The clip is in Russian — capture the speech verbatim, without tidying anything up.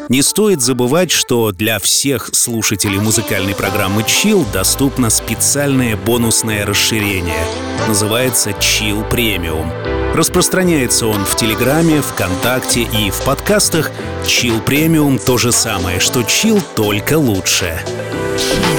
Не стоит забывать, что для всех слушателей музыкальной программы Chill доступно специальное бонусное расширение. Называется Chill Premium. Распространяется он в Телеграме, ВКонтакте и в подкастах. Chill Premium — то же самое, что Chill, только лучше.